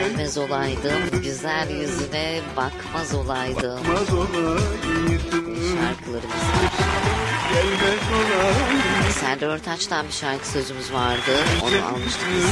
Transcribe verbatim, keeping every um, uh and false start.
Gelmez olaydım, güzel yüzüne bakmaz olaydım. Bakmaz olaydım. Şarkılarımız var. Gelmez olaydım. Serdar Ortaç'tan bir şarkı sözümüz vardı. Onu almıştık biz.